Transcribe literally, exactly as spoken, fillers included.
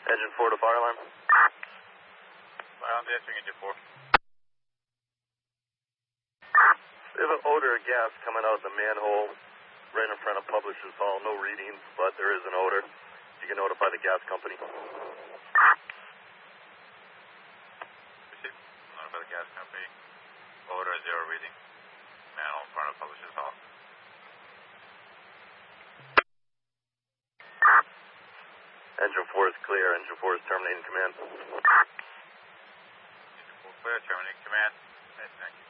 Engine four to fire alarm. Fire alarm answering engine four. We have an odor of gas coming out of the manhole right in front of Publishers Hall. No readings, but there is an odor. You can notify the gas company. Received. Notify the gas company. Odor zero reading. Manhole in front of Publishers Hall. Engine four is clear. Engine four is terminating command. Engine four clear. Terminating command. Thank you.